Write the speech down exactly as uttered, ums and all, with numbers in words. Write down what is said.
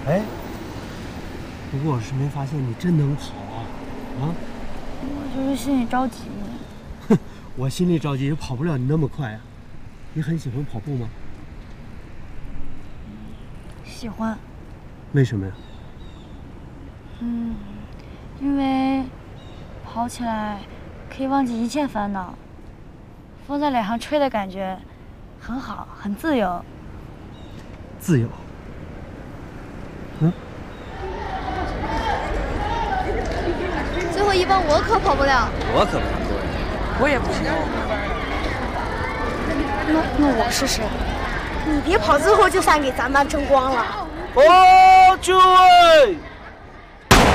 哎，不过我是没发现你真能跑啊！啊？ 我就是心里着急。 哼，我心里着急也跑不了你那么快啊！你很喜欢跑步吗？ 喜欢。 为什么呀？ 嗯，因为跑起来可以忘记一切烦恼，风在脸上吹的感觉很好，很自由。 自由。嗯。 最后一棒我可跑不了。 我可不想做人， 我也不行。 那那我是谁？ 你别跑，最后就算给咱班争光了。 哦，诸位！